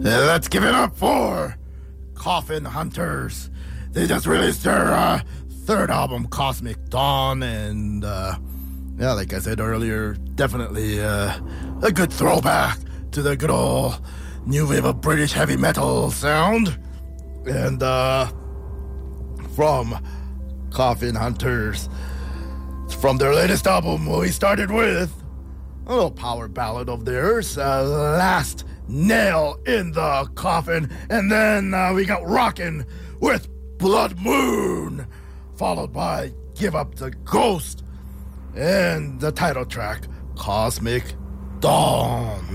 Let's give it up for Coffin Hunters. They just released their third album, Cosmic Dawn, and yeah, like I said earlier, definitely a good throwback to the good old new wave of British heavy metal sound. And from Coffin Hunters, from their latest album, we started with a little power ballad of theirs, Last Nail in the Coffin, and then we got rockin' with Blood Moon, followed by Give Up the Ghost, and the title track, Cosmic Dawn.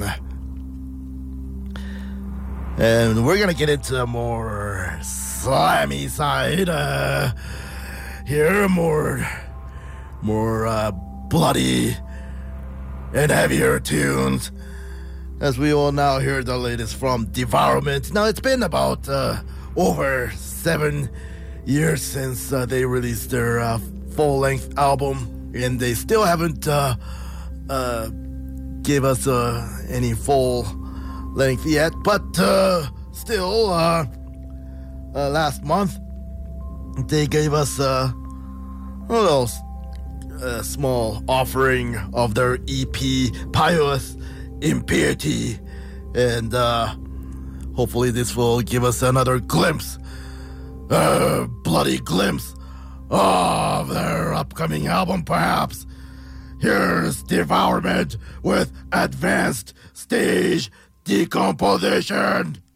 And we're gonna get into a more slammy side here, more bloody and heavier tunes, as we all now hear the latest from Devourment. Now, it's been about over 7 years since they released their full-length album, and they still haven't gave us any full-length yet, but still, last month, they gave us a little small offering of their EP, Pious Impiety, and hopefully this will give us another glimpse, bloody glimpse of their upcoming album, perhaps. Here's Devourment with Advanced Stage Decomposition.